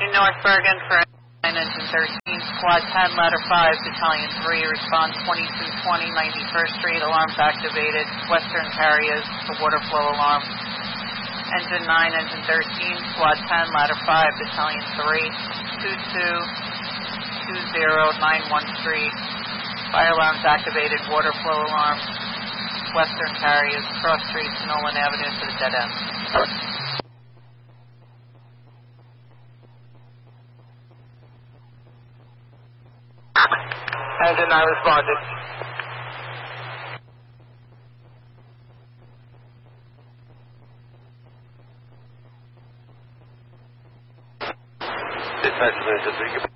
North Bergen for Engine 13, Squad 10, Ladder 5, Battalion 3, respond 2220 91st Street, alarms activated, Western Carriers, the water flow alarm. Engine 9, Engine 13, Squad 10, Ladder 5, Battalion 3, 222091 Street, fire alarms activated, water flow alarm, Western Carriers, cross streets, Nolan Avenue to the dead end. Engine 9 responded. Dispatch, Engine 3,